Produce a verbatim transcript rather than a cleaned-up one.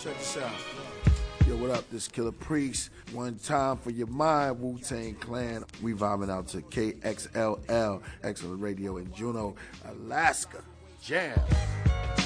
Check this out. Yo, what up? This Killer Priest. One time for your mind, Wu-Tang Clan. We vibing out to K X L L, Excellent Radio in Juneau, Alaska. Jam.